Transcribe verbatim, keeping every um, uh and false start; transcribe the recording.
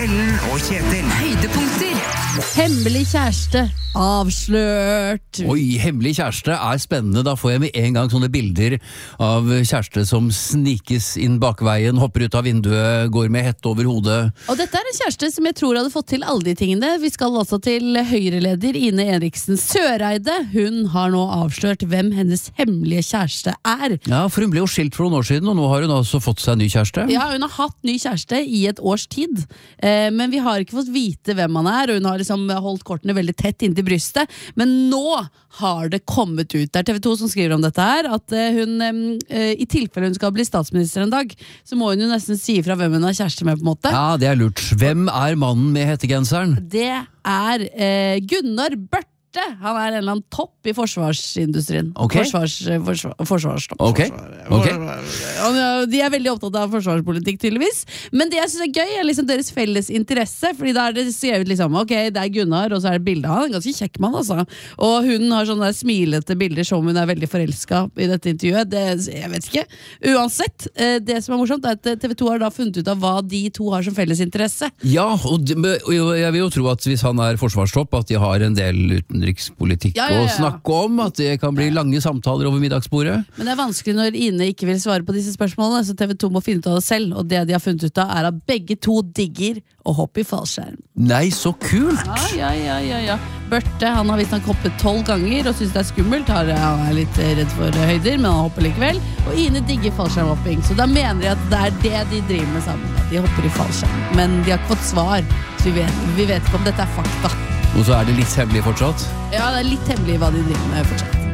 Ellen og Kjetil. Høydepunkter. Hemmelig kjæreste avslørt. Oi, hemmelig kjæreste er spennende. Da får jeg med en gang sånne bilder av kjæreste som snikes inn bakveien, hopper ut av vinduet, går med hette over hodet. Og dette er en kjæreste som jeg tror hadde fått til alle de tingene. Vi skal altså til Høyre-leder Ine Eriksen Søreide. Hun har nå avslørt hvem hennes hemmelige kjæreste er. Ja, for hun ble jo skilt for noen år siden, og nå har hun altså fått seg en ny kjæreste. Ja, hun har hatt ny kjæreste i et års tid, eh, men vi har ikke fått vite hvem han er, og hun har liksom holdt kortene veldig tett inntil brystet, men nå har det kommet ut. Det er T V to som skriver om dette her, at hun, eh, i tilfelle hun skal bli statsminister en dag, så må hun jo nesten si fra hvem hun har kjæreste med, på en måte. Ja, det er lurt. Hvem er mannen med hettegenseren? Det er eh, Gunnar Børte. Han er en eller annen topp i forsvarsindustrien. Ok. Forsvars, forsvar, forsvarstopp. Ok. Ok. Og de er veldig opptatt av forsvarspolitikk, tydeligvis. Men det jeg synes er gøy, er liksom deres felles interesse. Fordi da er det skrevet liksom, ok, det er Gunnar, og så er det bildet av han. En ganske kjekk mann, altså. Og hun har sånne smilete bilder som hun er veldig forelsket i dette intervjuet. Det, jeg vet ikke. Uansett, det som er morsomt er at T V to har da funnet ut av hva de to har som felles interesse. Ja, og det- og jeg vil jo tro at hvis han er forsvarstopp, at de har en del utenrikspolitikk Ja, ja, ja, ja. å snakke om, at det kan bli lange samtaler over middagsbordet. Men det er vanskelig når Ine ikke vil svare på disse spørsmålene, så T V to må finne ut av det selv. Og det de har funnet ut av, er at begge to digger å hoppe i fallskjerm. Nei, så kult! Ja, ja, ja, ja, ja. Børte, han har visst han hoppet tolv ganger og synes det er skummelt. Han er litt redd for høyder, men han hopper likevel. Og Ine digger fallskjermhopping, så da mener de at det er det de driver med sammen. At de hopper i fallskjerm. Men de har ikke fått svar, så vi vet, vi vet ikke om dette er fakta. Og så er det litt hemmelig fortsatt. Ja, det er litt hemmelig hva de driver med fortsatt.